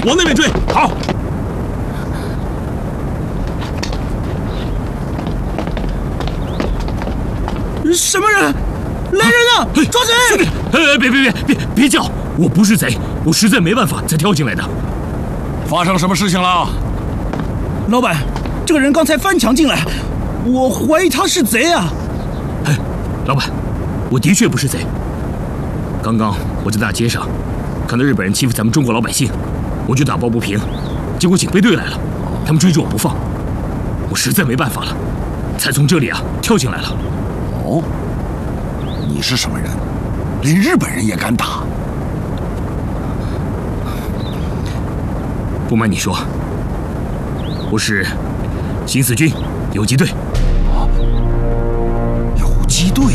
往那边追。 好。 什么人？来人啊！抓贼！ 兄弟，别叫！我不是贼，我实在没办法才跳进来的。 发生什么事情了？ 老板，这个人刚才翻墙进来，我怀疑他是贼啊！ 哎，老板，我的确不是贼。刚刚我在大街上看到日本人欺负咱们中国老百姓，我就打抱不平，结果警备队来了，他们追着我不放，我实在没办法了，才从这里跳进来了。 哦，你是什么人？连日本人也敢打？ 不瞒你说，我是新四军游击队。 游击队？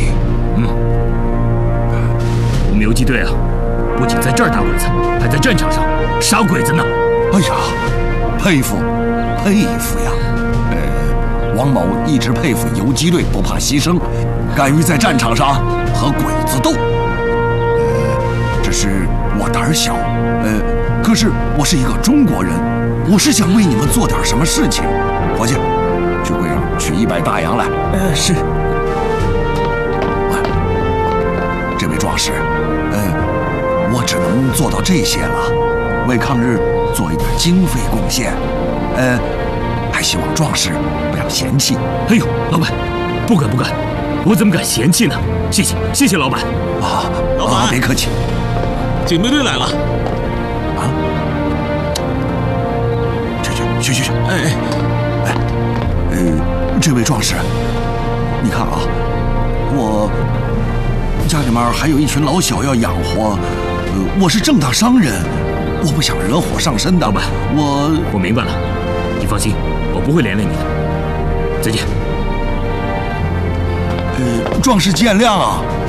我们游击队不仅在这儿打鬼子，还在战场上杀鬼子呢。 哎呀，佩服呀！王某一直佩服游击队不怕牺牲，敢于在战场上和鬼子斗。只是我胆小，可是我是一个中国人，我是想为你们做点什么事情。伙计，去柜上取100大洋来。 是。 这位壮士，我只能做到这些了，为抗日做一点经费贡献。还希望壮士不要嫌弃。 哎呦，老板，不敢，我怎么敢嫌弃呢？谢谢老板。 老板， 别客气。 警备队来了。 去。这位壮士，你看我家里面还有一群老小要养活，我是正当商人，我不想惹火上身的。 老板，我明白了，你放心，我不会连累你的。再见。 壮士见谅啊。